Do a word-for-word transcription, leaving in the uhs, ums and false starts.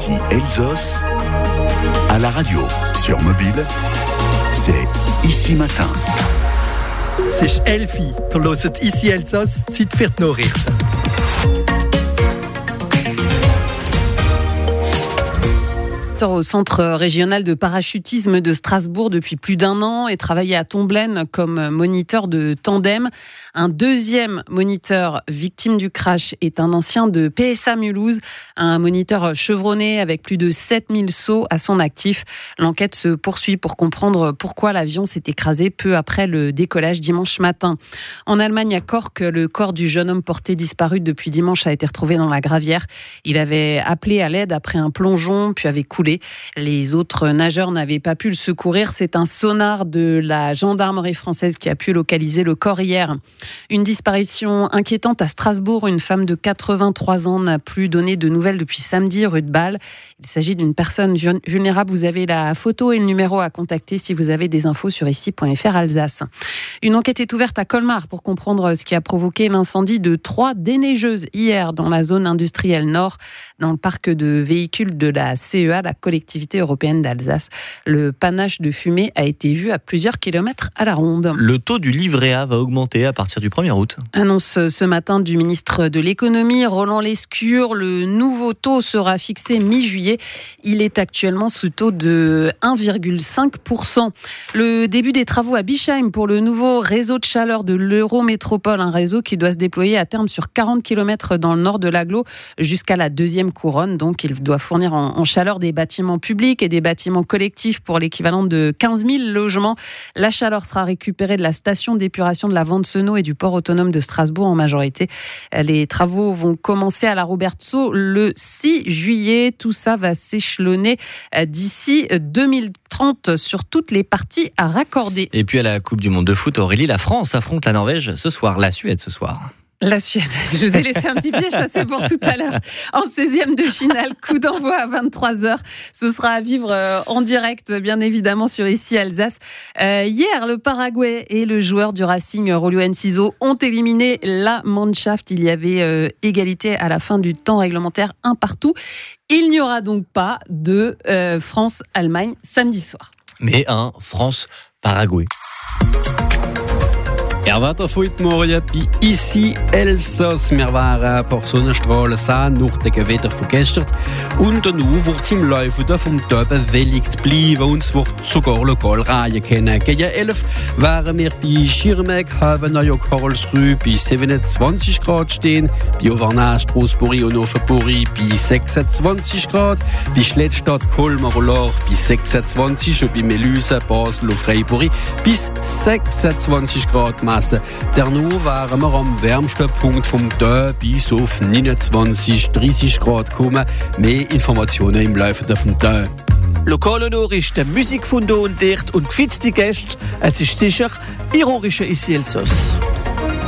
ici Elsos, à la radio, sur mobile, c'est Ici Matin. C'est Elfi, du hört Ici Elsos, Zeit für die Nachrichten. Au centre régional de parachutisme de Strasbourg depuis plus d'un an et travaillait à Tomblaine comme moniteur de tandem. Un deuxième moniteur victime du crash est un ancien de P S A Mulhouse, un moniteur chevronné avec plus de sept mille sauts à son actif. L'enquête se poursuit pour comprendre pourquoi l'avion s'est écrasé peu après le décollage dimanche matin. En Allemagne, à Cork, le corps du jeune homme porté disparu depuis dimanche a été retrouvé dans la gravière. Il avait appelé à l'aide après un plongeon, puis avait coulé. Les autres nageurs n'avaient pas pu le secourir. C'est un sonar de la gendarmerie française qui a pu localiser le corps hier. Une disparition inquiétante à Strasbourg. Une femme de quatre-vingt-trois ans n'a plus donné de nouvelles depuis samedi, rue de Bâle. Il s'agit d'une personne vulnérable. Vous avez la photo et le numéro à contacter si vous avez des infos sur ici point f r Alsace. Une enquête est ouverte à Colmar pour comprendre ce qui a provoqué l'incendie de trois déneigeuses hier dans la zone industrielle nord, dans le parc de véhicules de la C E A, la collectivité européenne d'Alsace. Le panache de fumée a été vu à plusieurs kilomètres à la ronde. Le taux du livret A va augmenter à partir du premier août. Annonce ce matin du ministre de l'économie, Roland Lescure. Le nouveau taux sera fixé mi-juillet. Il est actuellement sous taux de un virgule cinq pour cent. Le début des travaux à Bischheim pour le nouveau réseau de chaleur de l'Eurométropole, un réseau qui doit se déployer à terme sur quarante kilomètres dans le nord de l'agglo jusqu'à la deuxième couronne. Donc, il doit fournir en, en chaleur des bâtiments publics et des bâtiments collectifs pour l'équivalent de quinze mille logements. La chaleur sera récupérée de la station d'épuration de la Vente-Senot et du port autonome de Strasbourg en majorité. Les travaux vont commencer à la Robertso le six juillet. Tout ça va s'échelonner d'ici deux mille trente sur toutes les parties à raccorder. Et puis à la Coupe du Monde de foot, Aurélie, la France affronte la Norvège ce soir, la Suède ce soir. La Suède. Je vous ai laissé un petit piège, ça c'est pour tout à l'heure. En seizième de finale, coup d'envoi à vingt-trois heures. Ce sera à vivre en direct, bien évidemment, sur Ici Alsace. Euh, hier, le Paraguay et le joueur du Racing, Rolio Enciso, ont éliminé la Mannschaft. Il y avait euh, égalité à la fin du temps réglementaire, un partout. Il n'y aura donc pas de euh, France-Allemagne samedi soir. Mais un France-Paraguay. Er wat er voit morgen bij Ici Elsos. Wir waren per Sonnenstrahlen sehen, nach dem Gewitter von gestern. Und nu wird im Laufe vom Tag bewölkt bleiben und es wird sogar lokal reihen können. Gegen elf waren wir bei Schirmeck, Havenau, Karlsruhe bei siebenundzwanzig Grad stehen, bei Auvergne, Straßburg und Offenburg bei sechsundzwanzig Grad, bei Schlettstadt, Colmar und Lahr bei sechsundzwanzig und bei Meluse, Basel und Freiburg bis sechsundzwanzig Grad. Danach waren wir am wärmsten Punkt vom Tag bis auf neunundzwanzig, dreißig Grad kommen. Mehr Informationen im Laufe des Tages. Lokale Nachrichten, Musik von da und dort und gefitzte Gäste. Es ist sicher, ironische Ici Elsos.